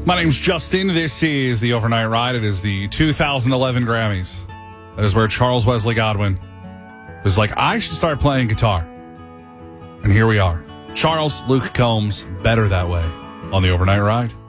My name's Justin. This is the Overnight Ride. It is the 2011 Grammys. That is where Charles Wesley Godwin was like, I should start playing guitar. And here we are. Charles Luke Combs, Better That Way, on the Overnight Ride.